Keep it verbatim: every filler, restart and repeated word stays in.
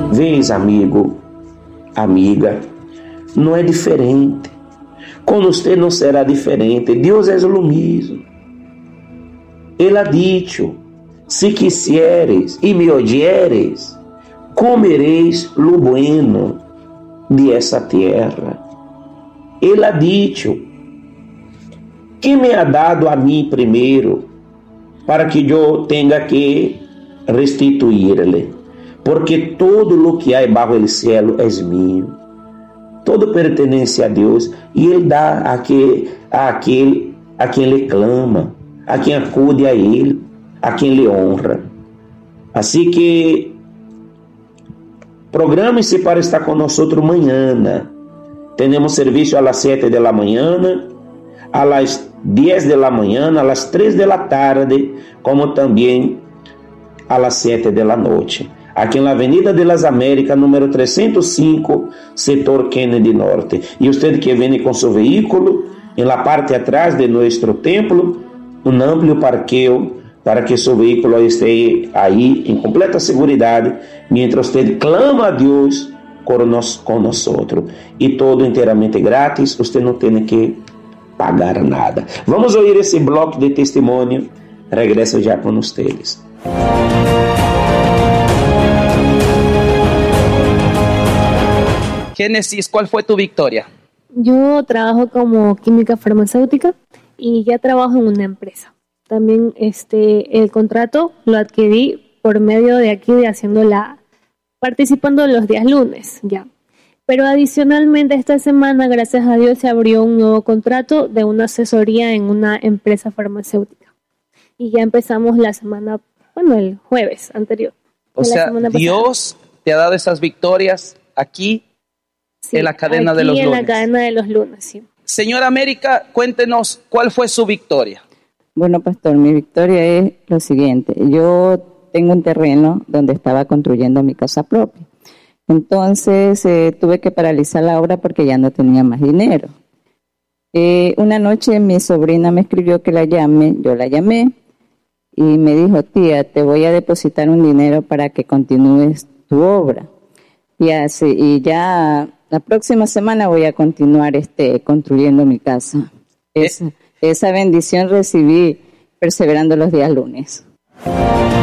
Vês, amigo, amiga, não é diferente. Com você não será diferente. Deus é o mesmo. Ele ha dicho: se quisieres e me odieres, comereis lo bueno de essa terra. Ele ha dicho que me ha dado a mim primeiro, para que eu tenha que restituir-lhe, porque todo lo que há bajo el cielo é mío. Todo pertence a Deus e Ele dá a, que, a aquele a quem Ele clama, a quem acude a Ele, a quem Ele honra. Assim que programe-se para estar conosco amanhã. Temos serviço às sete da manhã, às dez da manhã, às três da tarde, como também às sete da noite. Aqui na Avenida de las Américas, número trezentos e cinco, setor Kennedy Norte. E você que vem com seu veículo, em la parte atrás de nosso templo, um amplo parqueo para que seu veículo esteja aí em completa segurança, mientras você clama a Deus conosco. E todo inteiramente grátis, você não tem que pagar nada. Vamos ouvir esse bloco de testemunho. Regresso já com vocês. Génesis, ¿cuál fue tu victoria? Yo trabajo como química farmacéutica y ya trabajo en una empresa. También este el contrato lo adquirí por medio de aquí de haciendo la participando los días lunes, ya. Pero adicionalmente esta semana, gracias a Dios, se abrió un nuevo contrato de una asesoría en una empresa farmacéutica. Y ya empezamos la semana, bueno, el jueves anterior. O sea, Dios te ha dado esas victorias aquí. Sí, en la cadena de los lunes. En la cadena de los lunes, sí. Señora América, cuéntenos cuál fue su victoria. Bueno, pastor, mi victoria es lo siguiente. Yo tengo un terreno donde estaba construyendo mi casa propia. Entonces eh, tuve que paralizar la obra porque ya no tenía más dinero. Eh, una noche mi sobrina me escribió que la llame, yo la llamé y me dijo: tía, te voy a depositar un dinero para que continúes tu obra. Y, así, y ya la próxima semana voy a continuar este, construyendo mi casa. Esa, esa bendición recibí perseverando los días lunes.